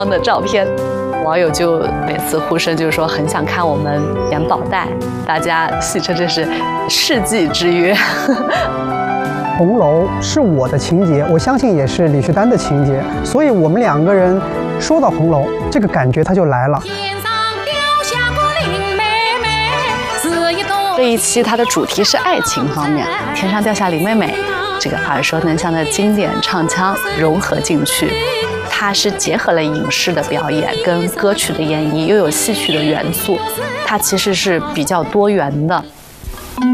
的照片。网友就每次呼声就是说很想看我们演宝黛，大家戏称这是世纪之约。 红楼是我的情节，我相信也是李旭丹的情节，所以我们两个人说到红楼，这个感觉它就来了。 这一期它的主题是爱情方面，天上掉下林妹妹，这个耳熟能详的经典唱腔融合进去。它是结合了影视的表演跟歌曲的演绎，又有戏曲的元素，它其实是比较多元的。